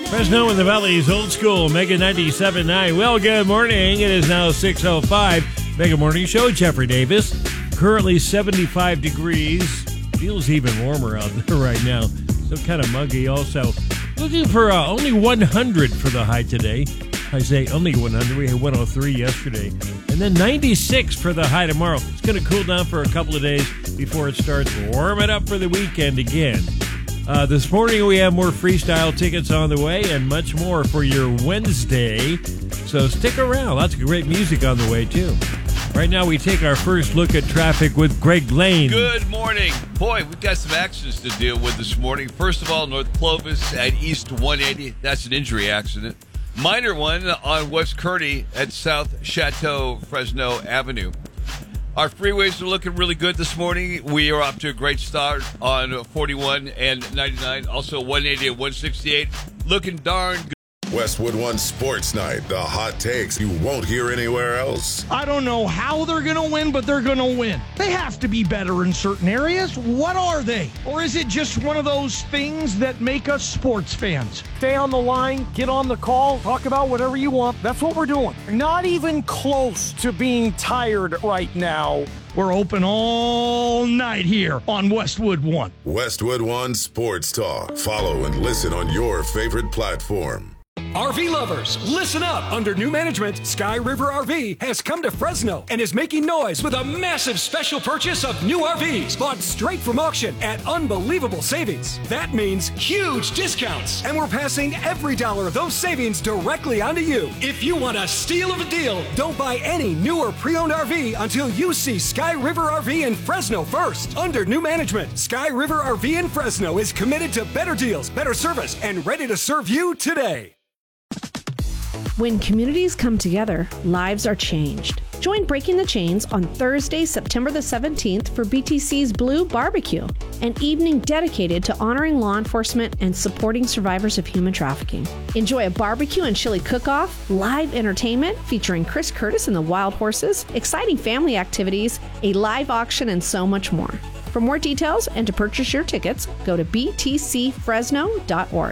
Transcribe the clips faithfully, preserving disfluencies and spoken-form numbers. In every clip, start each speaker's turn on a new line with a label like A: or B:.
A: Fresno and the Valley's Old School, Mega ninety-seven point nine. Well, good morning. It is now six oh five. Mega Morning Show, Jeffrey Davis. Currently seventy-five degrees. Feels even warmer out there right now. So kind of muggy also. Looking for uh, only one hundred for the high today. I say only one hundred. We had one oh three yesterday. And then ninety-six for the high tomorrow. It's going to cool down for a couple of days before it starts warming up for the weekend again. Uh, this morning we have more freestyle tickets on the way and much more for your Wednesday. So stick around. Lots of great music on the way, too. Right now we take our first look at traffic with Greg Lane.
B: Good morning. Boy, we've got some accidents to deal with this morning. First of all, North Clovis at East one eighty. That's an injury accident. Minor one on West Kearney at South Chateau Fresno Avenue. Our freeways are looking really good this morning. We are off to a great start on forty-one and ninety-nine. Also one eighty and one sixty-eight. Looking darn good.
C: Westwood One Sports Night. The hot takes you won't hear anywhere else.
D: I don't know how they're going to win, but they're going to win. They have to be better in certain areas. What are they? Or is it just one of those things that make us sports fans? Stay on the line, get on the call, talk about whatever you want. That's what we're doing. Not even close to being tired right now. We're open all night here on Westwood One.
C: Westwood One Sports Talk. Follow and listen on your favorite platform.
E: R V lovers, listen up. Under new management, Sky River R V has come to Fresno and is making noise with a massive special purchase of new R Vs bought straight from auction at unbelievable savings. That means huge discounts, and we're passing every dollar of those savings directly onto you. If you want a steal of a deal, don't buy any new or pre-owned R V until you see Sky River R V in Fresno first. Under new management, Sky River R V in Fresno is committed to better deals, better service, and ready to serve you today.
F: When communities come together, lives are changed. Join Breaking the Chains on Thursday, September the seventeenth for B T C's Blue Barbecue, an evening dedicated to honoring law enforcement and supporting survivors of human trafficking. Enjoy a barbecue and chili cook-off, live entertainment featuring Chris Curtis and the Wild Horses, exciting family activities, a live auction, and so much more. For more details and to purchase your tickets, go to b t c fresno dot org.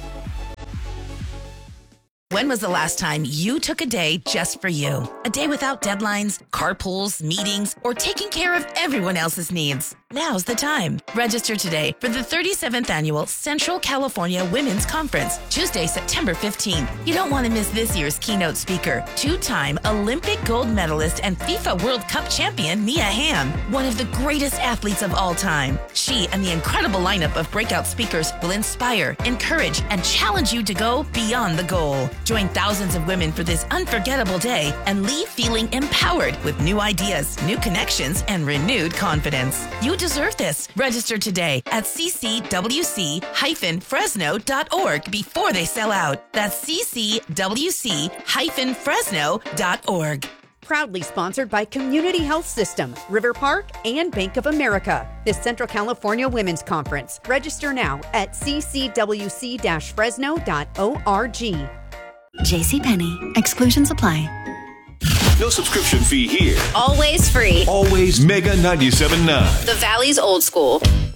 G: When was the last time you took a day just for you? A day without deadlines, carpools, meetings, or taking care of everyone else's needs? Now's the time. Register today for the thirty-seventh Annual Central California Women's Conference, Tuesday, September fifteenth. You don't want to miss this year's keynote speaker, two-time Olympic gold medalist and FIFA World Cup champion Mia Hamm, one of the greatest athletes of all time. She and the incredible lineup of breakout speakers will inspire, encourage, and challenge you to go beyond the goal. Join thousands of women for this unforgettable day and leave feeling empowered with new ideas, new connections, and renewed confidence. You deserve this. Register today at c c w c dash fresno dot org before they sell out. That's c c w c dash fresno dot org.
H: Proudly sponsored by Community Health System, River Park, and Bank of America. This Central California Women's Conference. Register now at c c w c dash fresno dot org.
I: JCPenney. Exclusions apply.
J: No subscription fee here.
K: Always free.
J: Always Mega ninety-seven point nine.
K: The Valley's Old School.